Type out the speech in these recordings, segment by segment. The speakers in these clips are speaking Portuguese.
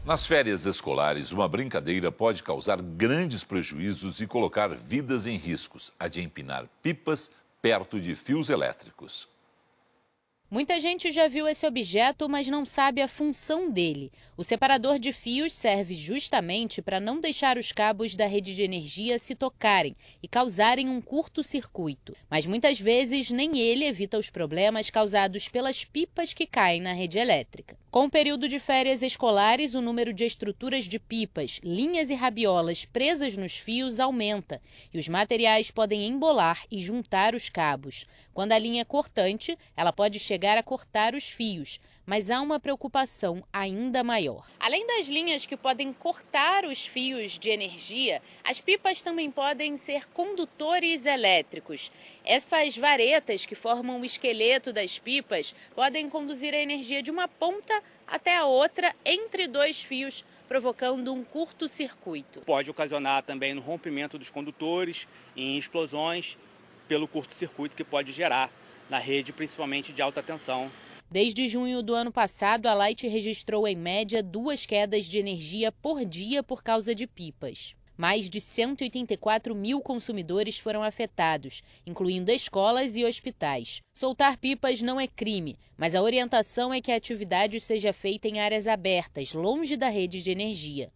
Nas férias escolares, uma brincadeira pode causar grandes prejuízos e colocar vidas em riscos, a de empinar pipas perto de fios elétricos. Muita gente já viu esse objeto, mas não sabe a função dele. O separador de fios serve justamente para não deixar os cabos da rede de energia se tocarem e causarem um curto-circuito. Mas muitas vezes nem ele evita os problemas causados pelas pipas que caem na rede elétrica. Com o período de férias escolares, o número de estruturas de pipas, linhas e rabiolas presas nos fios aumenta e os materiais podem embolar e juntar os cabos. Quando a linha é cortante, ela pode chegar a cortar os fios, mas há uma preocupação ainda maior. Além das linhas que podem cortar os fios de energia, as pipas também podem ser condutores elétricos. Essas varetas que formam o esqueleto das pipas podem conduzir a energia de uma ponta até a outra entre dois fios, provocando um curto-circuito. Pode ocasionar também no rompimento dos condutores e em explosões pelo curto-circuito que pode gerar na rede, principalmente de alta tensão. Desde junho do ano passado, a Light registrou em média 2 quedas de energia por dia por causa de pipas. Mais de 184 mil consumidores foram afetados, incluindo escolas e hospitais. Soltar pipas não é crime, mas a orientação é que a atividade seja feita em áreas abertas, longe da rede de energia.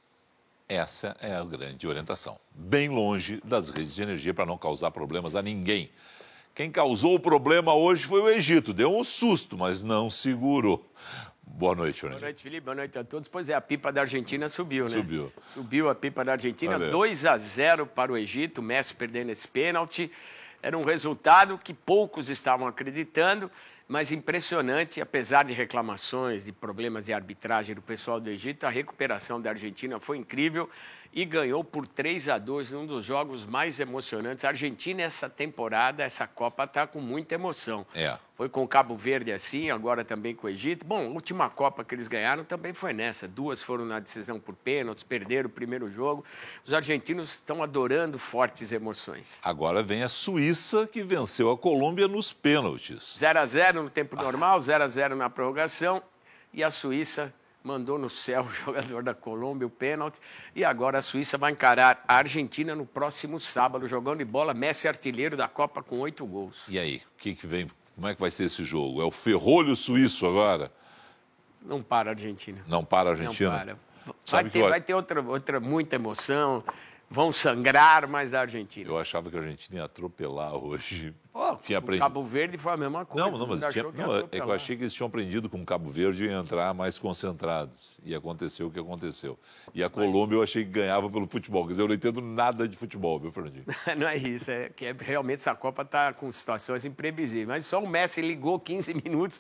Essa é a grande orientação. Bem longe das redes de energia para não causar problemas a ninguém. Quem causou o problema hoje foi o Egito. Deu um susto, mas não segurou. Boa noite, Fernandinho. Boa noite, Felipe. Boa noite a todos. Pois é, a pipa da Argentina subiu, né? Subiu. Subiu a pipa da Argentina, Valeu. 2-0 para o Egito, o Messi perdendo esse pênalti. Era um resultado que poucos estavam acreditando, mas impressionante, apesar de reclamações, de problemas de arbitragem do pessoal do Egito, a recuperação da Argentina foi incrível e ganhou por 3-2 num dos jogos mais emocionantes. A Argentina, essa temporada, essa Copa está com muita emoção. Foi com o Cabo Verde assim, agora também com o Egito. Bom, a última Copa que eles ganharam também foi nessa. 2 foram na decisão por pênaltis, perderam o primeiro jogo. Os argentinos estão adorando fortes emoções. Agora vem a Suíça, que venceu a Colômbia nos pênaltis. 0-0 no tempo normal, 0-0 na prorrogação. E a Suíça mandou no céu o jogador da Colômbia, o pênalti. E agora a Suíça vai encarar a Argentina no próximo sábado, jogando de bola. Messi artilheiro da Copa com 8 gols. E aí, o que vem? Como é que vai ser esse jogo? É o ferrolho suíço agora? Não para a Argentina. Não para a Argentina? Não para. Vai ter outra muita emoção. Vão sangrar, mas da Argentina. Eu achava que a Argentina ia atropelar hoje. Tinha aprendido. Cabo Verde foi a mesma coisa. Mas é que eu achei que eles tinham aprendido com o Cabo Verde e entrar mais concentrados. E aconteceu o que aconteceu. E a Colômbia eu achei que ganhava pelo futebol. Quer dizer, eu não entendo nada de futebol, viu, Fernandinho? Não é isso. É que realmente essa Copa está com situações imprevisíveis. Mas só o Messi ligou 15 minutos.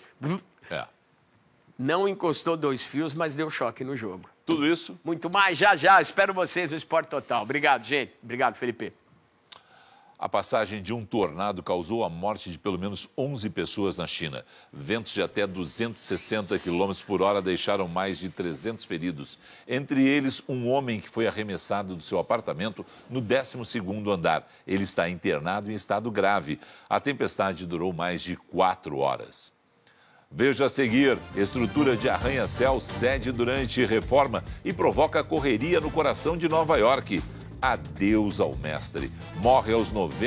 Não encostou 2 fios, mas deu choque no jogo. Tudo isso? Muito mais, já. Espero vocês no Esporte Total. Obrigado, gente. Obrigado, Felipe. A passagem de um tornado causou a morte de pelo menos 11 pessoas na China. Ventos de até 260 km por hora deixaram mais de 300 feridos. Entre eles, um homem que foi arremessado do seu apartamento no 12º andar. Ele está internado em estado grave. A tempestade durou mais de 4 horas. Veja a seguir, estrutura de arranha-céu cede durante reforma e provoca correria no coração de Nova York. Adeus ao mestre. Morre aos 90.